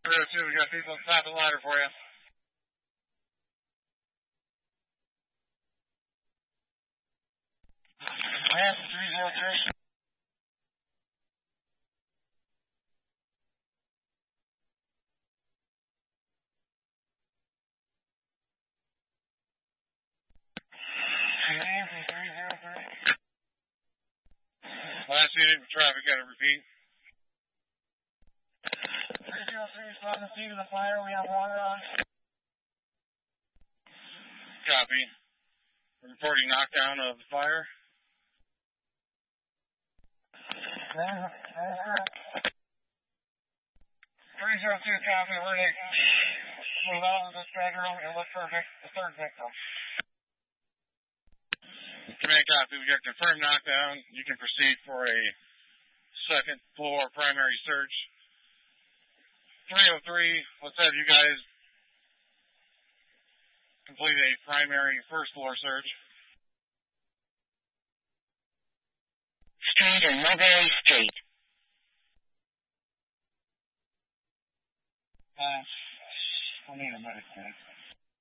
We got people on top of the ladder for you. Last 303. Last unit of traffic, got to repeat. 303 is on the scene of the fire. We have water on. Copy. Reporting knockdown of the fire. 302 copy. We're going to move out of this bedroom and look for the third victim. Command copy. We got confirmed knockdown. You can proceed for a second floor primary search. 303, let's have you guys complete a primary first floor search. Street and Mulberry Street. I need a medic.